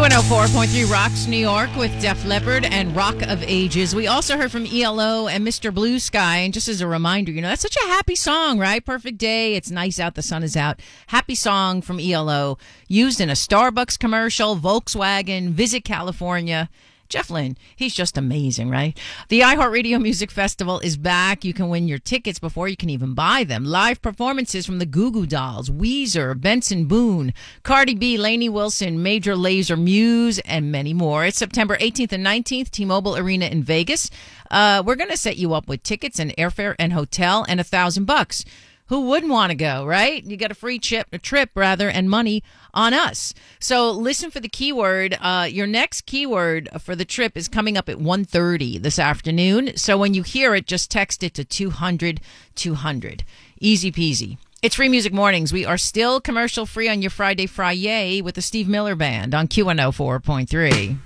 Q104.3 Rocks New York with Def Leppard and Rock of Ages. We also heard from ELO and Mr. Blue Sky. And just as a reminder, that's such a happy song, right? Perfect day. It's nice out. The sun is out. Happy song from ELO. Used in a Starbucks commercial, Volkswagen, Visit California. Jeff Lynne, he's just amazing, right? The iHeartRadio Music Festival is back. You can win your tickets before you can even buy them. Live performances from the Goo Goo Dolls, Weezer, Benson Boone, Cardi B, Lainey Wilson, Major Lazer, Muse, and many more. It's September 18th and 19th, T-Mobile Arena in Vegas. We're going to set you up with tickets and airfare and hotel and $1,000. Who wouldn't want to go, right? You get a free trip, and money on us. So listen for the keyword. Your next keyword for the trip is coming up at 1:30 this afternoon. So when you hear it, just text it to 200-200. Easy peasy. It's Free Music Mornings. We are still commercial free on your Friday with the Steve Miller Band on Q104.3.